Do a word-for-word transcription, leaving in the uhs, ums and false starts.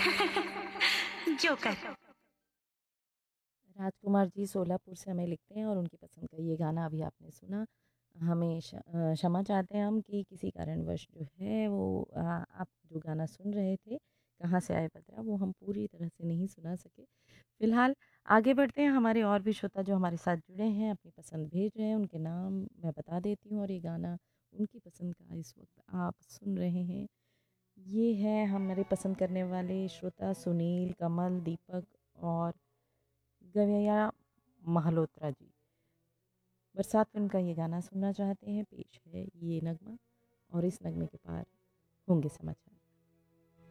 Joker. Rajkumar ji Solapur से हमें लिखते हैं और उनकी पसंद का ये गाना अभी आपने सुना। हमें श अ, क्षमा चाहते हैं हम कि किसी कारणवश जो है वो अ, आप जो गाना सुन रहे थे, कहाँ से आए पतरा, वो हम पूरी तरह से नहीं सुना सके। फ़िलहाल आगे बढ़ते हैं, हमारे और भी श्रोता जो हमारे साथ जुड़े हैं, अपनी पसंद भेज रहे हैं, उनके नाम मैं बता देती हूँ और ये गाना उनकी पसंद का इस वक़्त आप सुन रहे हैं। ये है हमारे पसंद करने वाले श्रोता सुनील, कमल, दीपक और गवैया महलोत्रा जी। बरसात फ़िल्म का ये गाना सुनना चाहते हैं, पेश है ये नगमा और इस नगमे के पार होंगे समाचार।